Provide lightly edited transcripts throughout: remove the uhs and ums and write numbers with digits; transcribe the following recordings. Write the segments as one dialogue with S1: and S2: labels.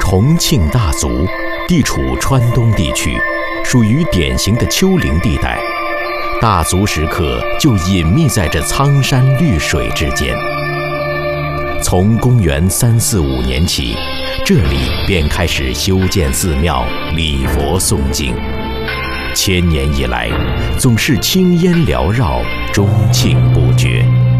S1: 重庆大足地处川东地区，属于典型的丘陵地带。大足石刻就隐秘在这苍山绿水之间。从公元345年起，这里便开始修建寺庙、礼佛诵经。千年以来，总是青烟缭绕，钟磬不绝。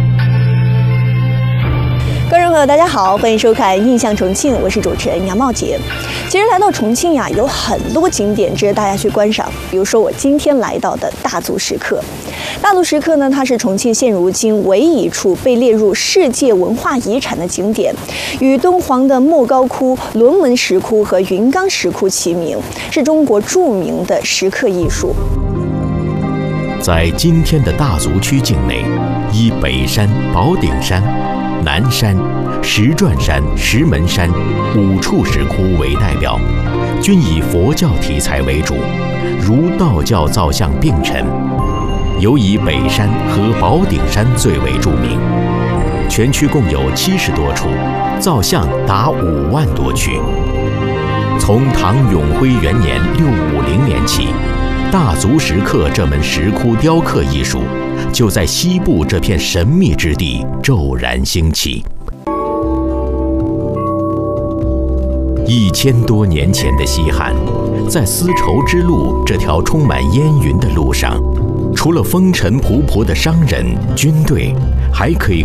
S2: 观众朋友，大家好，欢迎收看《印象重庆》，我是主持人杨茂杰。其实来到重庆呀，有很多景点值得大家去观赏。比如说我今天来到的大足石刻。大足石刻呢，它是重庆现如今唯一一处被列入世界文化遗产的景点，与敦煌的莫高窟、龙门石窟和云冈石窟齐名，是中国著名的石刻艺术。
S1: 在今天的大足区境内，以北山、宝顶山、南山、石转山、石门山5处石窟为代表，均以佛教题材为主，如道教造像并陈，尤以北山和宝顶山最为著名。全区共有70多处，造像达5万多躯。从唐永徽元年650年起，大足石刻这门石窟雕刻艺术就在西部这片神秘之地骤然兴起。1000多年前的西汉，在丝绸之路这条充满烟云的路上，除了风尘仆仆的商人、军队，还可以